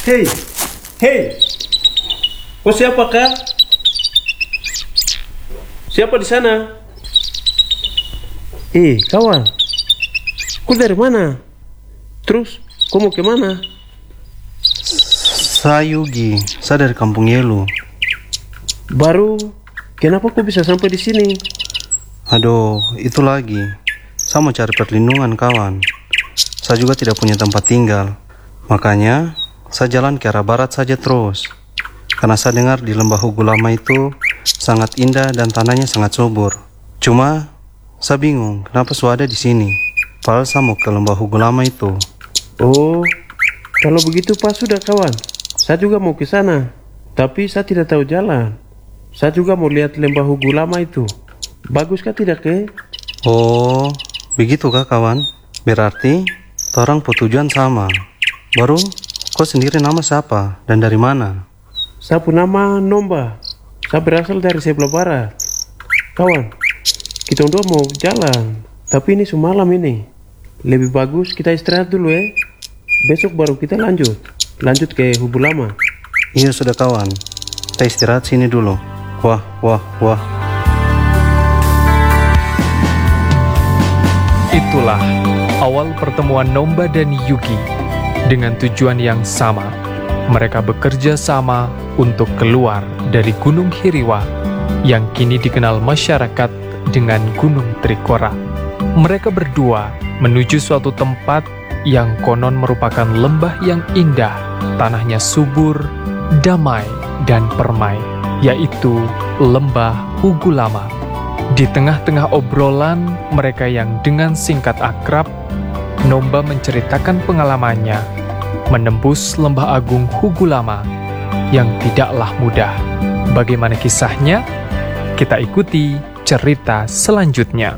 Hei, hei, kau siapa kah? Siapa di sana? Kawan, kau dari mana? Terus, kau mau kemana? Saya Yugi, saya dari Kampung Yelu. Baru, kenapa kau bisa sampai di sini? Aduh, itu lagi. Saya mau cari perlindungan kawan. Saya juga tidak punya tempat tinggal. Makanya, saya jalan ke arah barat saja terus. Karena saya dengar di lembah Hugu Lama itu sangat indah dan tanahnya sangat subur. Cuma, saya bingung kenapa saya ada di sini. Padahal saya mau ke lembah Hugu Lama itu. Oh, kalau begitu pas sudah kawan. Saya juga mau ke sana. Tapi saya tidak tahu jalan. Saya juga mau lihat lembah Hugu Lama itu. Baguskah tidak ke? Oh, begitukah kawan? Berarti, orang tujuan sama. Baru, kau sendiri nama siapa dan dari mana? Saya punya nama Nomba. Saya berasal dari sebelah barat. Kawan, kita berdua mau jalan. Tapi ini semalam ini. Lebih bagus kita istirahat dulu ya. Besok baru kita lanjut ke Hubu Lama. Iya sudah kawan. Kita istirahat sini dulu. Wah. Itulah awal pertemuan Nomba dan Yugi dengan tujuan yang sama. Mereka bekerja sama untuk keluar dari Gunung Hiriwa yang kini dikenal masyarakat dengan Gunung Trikora. Mereka berdua menuju suatu tempat yang konon merupakan lembah yang indah, tanahnya subur, damai, dan permai, yaitu Lembah Hugu Lama. Di tengah-tengah obrolan mereka yang dengan singkat akrab, Nomba menceritakan pengalamannya menembus Lembah Agung Hugu Lama yang tidaklah mudah. Bagaimana kisahnya? Kita ikuti cerita selanjutnya.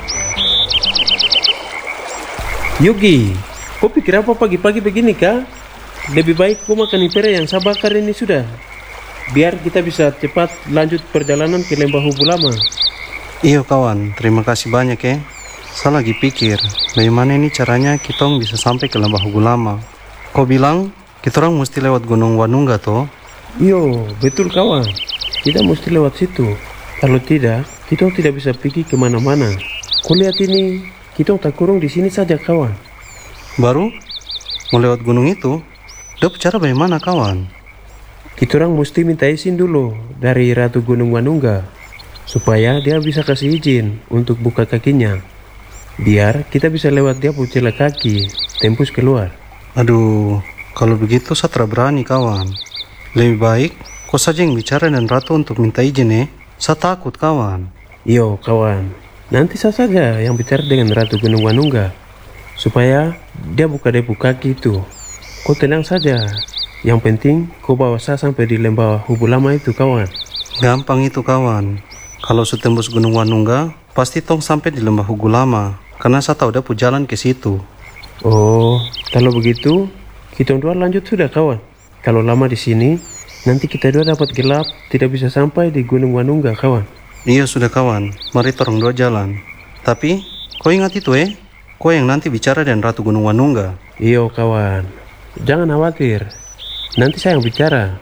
Yugi, kau pikir apa pagi-pagi begini kah? Lebih baik kau makan impera yang saya bakar ini sudah. Biar kita bisa cepat lanjut perjalanan ke lembah Hugu Lama. Iya kawan, terima kasih banyak ya. Saya lagi pikir, bagaimana ini caranya kita bisa sampai ke lembah Hugu Lama. Kau bilang, kita orang mesti lewat Gunung Wanungga toh? Iyo, betul kawan. Kita mesti lewat situ. Kalau tidak, kita tidak bisa pergi kemana-mana. Kau lihat ini, kita tak kurung di sini saja kawan. Baru, mau lewat gunung itu? Udah bicara bagaimana kawan? Kita orang mesti minta izin dulu dari Ratu Gunung Wanungga, supaya dia bisa kasih izin untuk buka kakinya. Biar kita bisa lewat dia pucela kaki, tembus keluar. Aduh, kalau begitu saya tidak berani kawan. Lebih baik kau saja yang bicara dan Ratu untuk minta izin ya. Saya takut kawan. Iyo kawan, nanti saya saja yang bicara dengan Ratu Gunung Wanungga, supaya dia buka debu kaki itu. Kau tenang saja. Yang penting kau bawa saya sampai di lembah Hubu Lama itu kawan. Gampang itu kawan. Kalau sudah tembus Gunung Wanungga, pasti tong sampai di lembah Hugu Lama. Karena saya tahu udah jalan ke situ. Oh, kalau begitu kita dua lanjut sudah kawan. Kalau lama di sini, nanti kita dua dapat gelap, tidak bisa sampai di Gunung Wanungga kawan. Iya sudah kawan, mari orang dua jalan. Tapi, kau ingat itu kau yang nanti bicara dengan Ratu Gunung Wanungga. Iya kawan, jangan khawatir. Nanti saya yang bicara.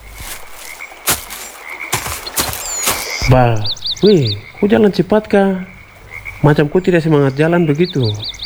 Wih, kau jalan cepat kah? Macam kau tidak semangat jalan begitu.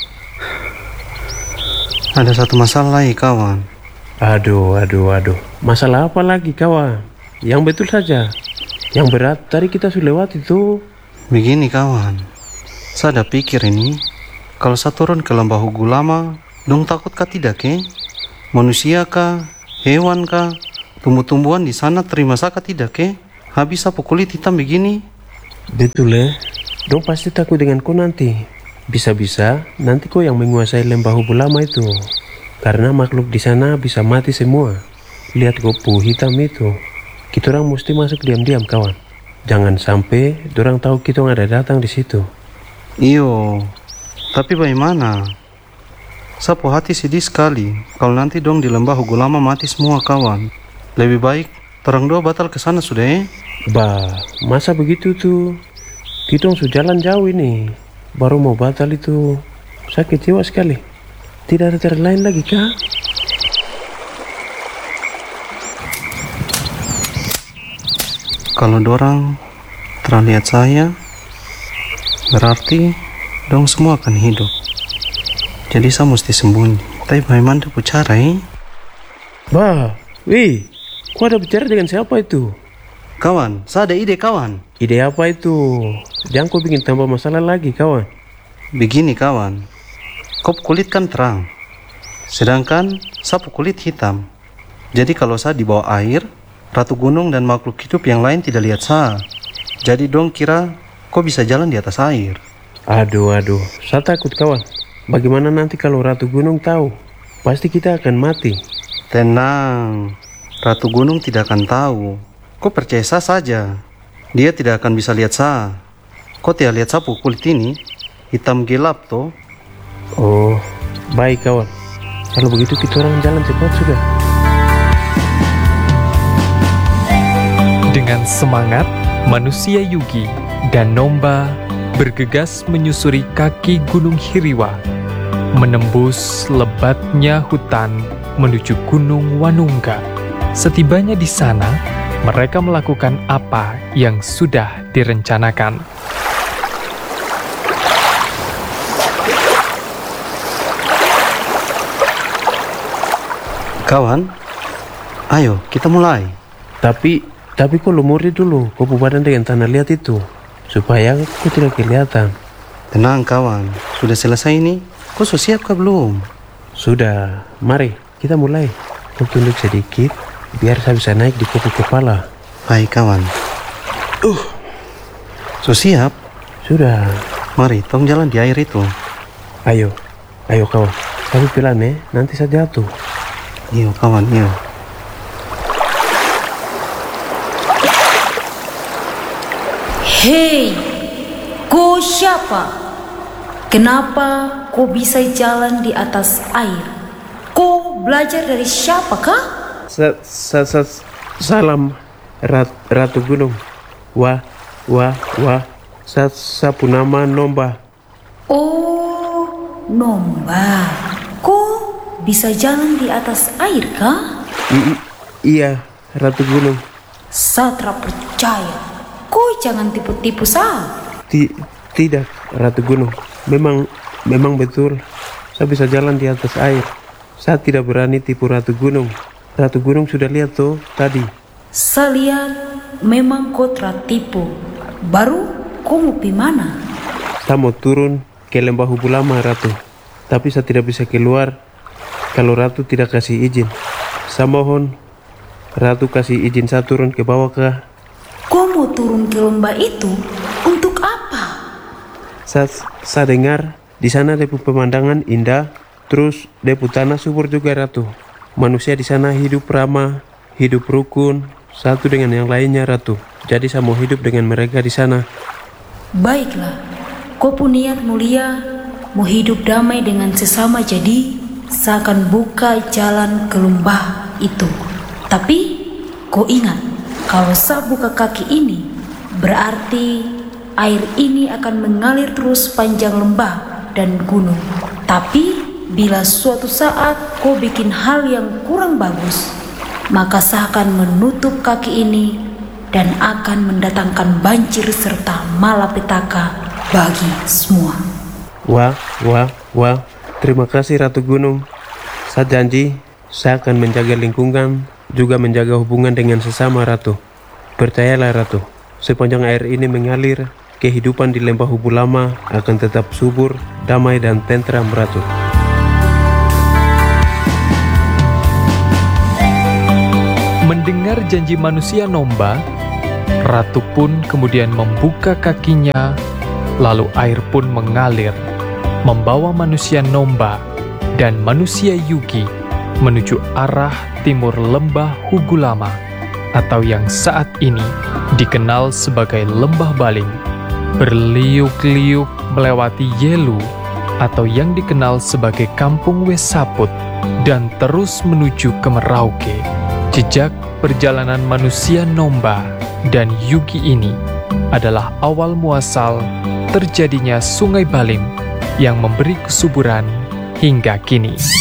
Ada satu masalah lagi kawan. Aduh. Masalah apa lagi kawan? Yang betul saja. Yang berat tadi kita sudah lewat itu. Begini kawan, saya ada pikir ini, kalau saya turun ke lembah Hugu Lama, dong takut kah tidak Manusia kah? Hewan kah? Tumbuh-tumbuhan di sana terima saya kah tidak Habis apa kulit hitam begini? Betul dong pasti takut dengan kau nanti. Bisa-bisa nanti kau yang menguasai lembah Hubu Lama itu. Karena makhluk di sana bisa mati semua. Lihat gopu hitam itu. Kita orang mesti masuk diam-diam kawan. Jangan sampai dorang tahu kita ada datang di situ. Iyo, tapi bagaimana? Sapu hati sedih sekali kalau nanti dong di lembah Hugu Lama mati semua kawan. Lebih baik terang dua batal ke sana sudah masa begitu tuh? Kita sudah jalan jauh ini. Baru mau batal itu. Saya kecewa sekali. Tidak ada cara lain lagi kah? Kalau dorang terlihat saya, berarti dong semua akan hidup. Jadi saya mesti sembunyi. Tapi bagaimana tuh cara Bah, wih, kau ada bicara dengan siapa itu? Kawan, saya ada ide kawan. Ide apa itu? Jangan kau bikin tambah masalah lagi kawan. Begini kawan, kau kulit kan terang, sedangkan saya kulit hitam. Jadi kalau saya di bawah air, ratu gunung dan makhluk hidup yang lain tidak lihat saya. Jadi dong kira kau bisa jalan di atas air. Aduh, saya takut kawan. Bagaimana nanti kalau ratu gunung tahu? Pasti kita akan mati. Tenang, ratu gunung tidak akan tahu. Kau percaya saya saja, dia tidak akan bisa lihat saya. Kau tidak lihat saya kulit ini, hitam gelap toh. Oh, baik kawan. Kalau begitu kita orang jalan cepat sudah. Dengan semangat, manusia Yugi dan Nomba bergegas menyusuri kaki Gunung Hiriwa, menembus lebatnya hutan menuju Gunung Wanungga. Setibanya di sana, mereka melakukan apa yang sudah direncanakan. Kawan, ayo kita mulai. Tapi kau lumuri dulu kau badan dengan tanah liat itu, supaya kau tidak kelihatan. Tenang kawan, sudah selesai ini. Kau sudah siap kah belum? Sudah, mari kita mulai. Kau tunduk sedikit, biar saya bisa naik di kopi kepala. Baik kawan. Sudah siap? Sudah. Mari, tong jalan di air itu. Ayo kawan. Tapi pelan ya, nanti saya jatuh. Iyo kawan, iyo. Hei, kau siapa? Kenapa kau bisa jalan di atas air? Kau belajar dari siapa kah? Salam Ratu Gunung. Wah. Sapu nama Nomba. Oh, Nomba. Kau bisa jalan di atas air kah? Iya, Ratu Gunung. Saya tak percaya. Kau jangan tipu-tipu saya. Tidak, Ratu Gunung. Memang betul. Saya bisa jalan di atas air. Saya tidak berani tipu Ratu Gunung. Ratu Gunung sudah lihat tuh tadi. Saya lihat memang kau tertipu. Baru kau mau pergi mana? Saya mau turun ke lembah Hubulama, Ratu. Tapi saya tidak bisa keluar kalau Ratu tidak kasih izin. Saya mohon Ratu kasih izin saya turun ke bawah kah? Kau mau turun ke lembah itu untuk apa? Saya dengar di sana ada pemandangan indah, terus ada tanah subur juga, Ratu. Manusia di sana hidup ramah, hidup rukun, satu dengan yang lainnya, Ratu. Jadi saya mau hidup dengan mereka di sana. Baiklah, kau punya niat mulia, mau hidup damai dengan sesama, jadi saya akan buka jalan ke lembah itu. Tapi kau ingat, kalau saya buka kaki ini, berarti air ini akan mengalir terus panjang lembah dan gunung. Tapi bila suatu saat kau bikin hal yang kurang bagus, maka saya akan menutup kaki ini dan akan mendatangkan banjir serta malapetaka bagi semua. Wah. Terima kasih, Ratu Gunung. Saya janji, saya akan menjaga lingkungan, juga menjaga hubungan dengan sesama, Ratu. Percayalah, Ratu, sepanjang air ini mengalir, kehidupan di lembah Hubulama akan tetap subur, damai dan tentram, Ratu. Mendengar janji manusia Nomba, Ratu pun kemudian membuka kakinya, lalu air pun mengalir, membawa manusia Nomba dan manusia Yugi menuju arah timur lembah Hugulama, atau yang saat ini dikenal sebagai Lembah Baling, berliuk-liuk melewati Yelu, atau yang dikenal sebagai Kampung Wesaput, dan terus menuju ke Merauke. Jejak perjalanan manusia Nomba dan Yugi ini adalah awal muasal terjadinya Sungai Baling yang memberi kesuburan hingga kini.